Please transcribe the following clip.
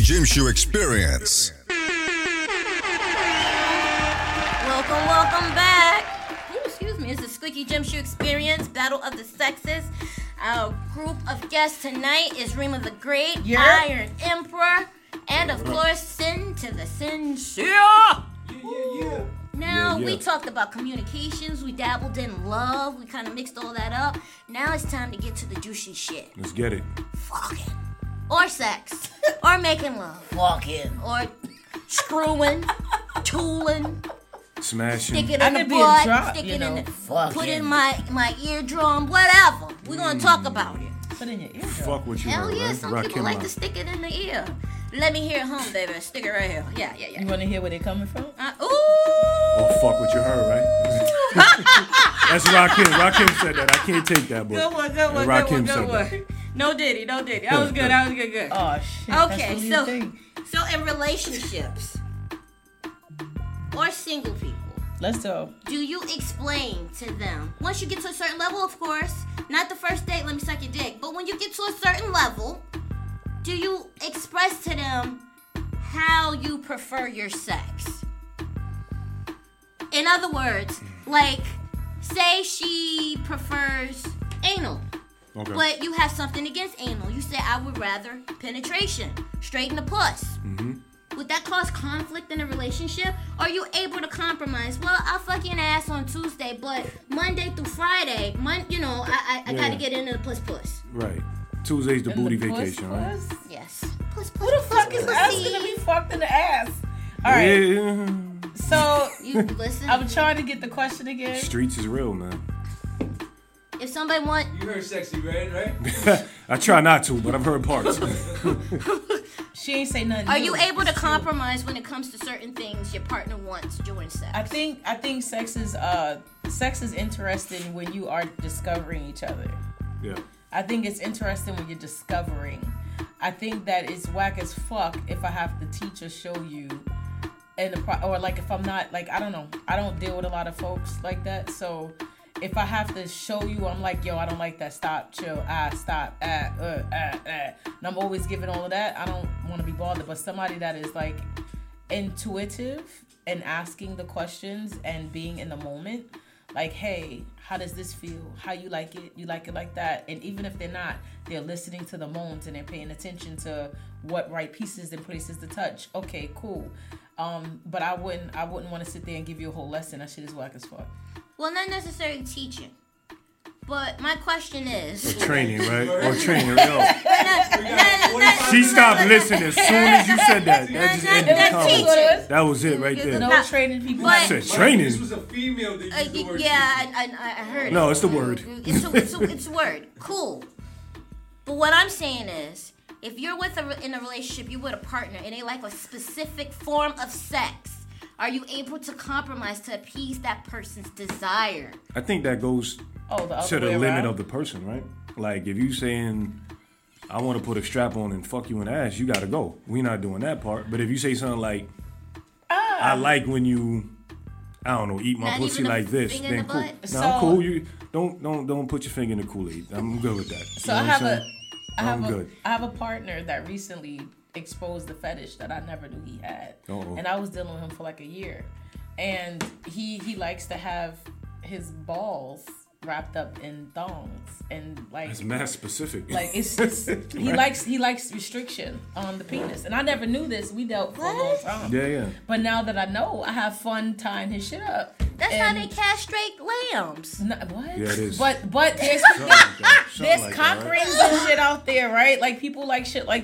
Gym Shoe Experience. Welcome back. Ooh, excuse me. It's the Squeaky Gym Shoe Experience, Battle of the Sexes. Our group of guests tonight is Rima the Great, Iron Emperor, and of course, Sin to the Sincere. Now, we talked about communications, we dabbled in love, we kind of mixed all that up. Now it's time to get to the juicy shit. Let's get it. Fucking. Or sex. Or making love. Fucking. Or screwing. Tooling. Smashing. Stick it in the butt. Stick it in the... Fucking. Put in my eardrum. Whatever. We're going to talk about it. Put in your eardrum. Fuck what you Hell heard, yeah, right? some people like to stick it in the ear. Let me hear it home, baby. Stick it right here. Yeah. You want to hear where they're coming from? Ooh. Oh, fuck what you heard, right? That's Rakim. Rakim said that. I can't take that, boy. Good one. No diddy. That was good. Oh, shit. Okay, so in relationships or single people, let's go. do you explain to them, once you get to a certain level, of course, not the first date, let me suck your dick, but when you get to a certain level, do you express to them how you prefer your sex? In other words, like, say she prefers anal. Okay. But you have something against anal. You say, I would rather penetration, straight in the puss. Mm-hmm. Would that cause conflict in a relationship? Are you able to compromise? Well, I'll fuck your ass on Tuesday, but Monday through Friday, I gotta get into the puss. Right. Tuesday's the booty vacation, right? Yes. Puss. Who the fuck is asking to be fucked in the ass? All right. Yeah. So, You listen. I'm trying to get the question again. Streets is real, man. If somebody want... You heard Sexy Red, right? I try not to, but I've heard parts. She ain't say nothing. Are you able to compromise when it comes to certain things your partner wants during sex? I think sex is interesting when you are discovering each other. Yeah. I think it's interesting when you're discovering. I think that it's whack as fuck if I have to teach or show you, or like if I'm not, like, I don't know. I don't deal with a lot of folks like that, so if I have to show you, I'm like, yo, I don't like that. Stop, chill, stop, and I'm always giving all of that. I don't want to be bothered. But somebody that is like intuitive and asking the questions and being in the moment, like, hey, how does this feel? How you like it? You like it like that? And even if they're not, they're listening to the moans and they're paying attention to what right pieces and places to touch. Okay, cool. But I wouldn't want to sit there and give you a whole lesson. That shit is whack as fuck. Well, not necessarily teaching. But my question is... Or training, right? Or training. She stopped listening as soon as you said that. That just ended the conversation. That was it right there. No training people. I said training. This was a female that used the word. Yeah, I heard it. No, it's the word. It's a word. Cool. But what I'm saying is, if you're in a relationship, you're with a partner, and they like a specific form of sex, are you able to compromise to appease that person's desire? I think that goes to the limit of the person, right? Like, if you saying, I want to put a strap on and fuck you in the ass, you got to go. We not doing that part. But if you say something like, I like when you, I don't know, eat my pussy like this, then cool. So, I'm cool. You don't put your finger in the Kool-Aid. I'm good with that. So I have a partner that recently exposed the fetish that I never knew he had. Uh-oh. And I was dealing with him for like a year. And he likes to have his balls wrapped up in thongs and like it's mad specific. Like it's he likes restriction on the penis. And I never knew this. We dealt for a long time. Yeah. But now that I know, I have fun tying his shit up. That's how they castrate lambs. What? Yeah, it is. But there's Something like cock rings and shit out there, right? Like people like shit like